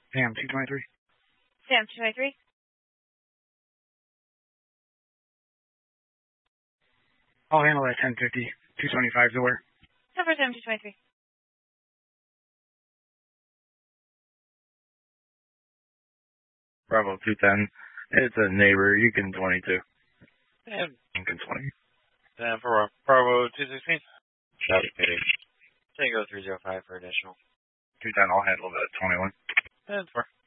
Sam 223. Sam 223. I'll handle that 1050. 225 to where? Cover Sam 223. Bravo 210. It's a neighbor. You can 22. And You can 20. then for Bravo 216. Shot it. Tango 305 for additional. 210. I'll handle that 21. And 4.